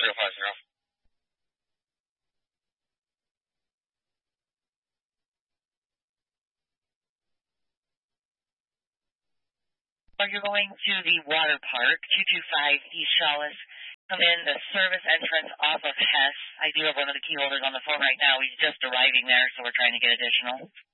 3050. So you're going to the water park, 225 East Shawless. Come in the service entrance off of Hess. I do have one of the key holders on the phone right now. He's just arriving there, so we're trying to get additional.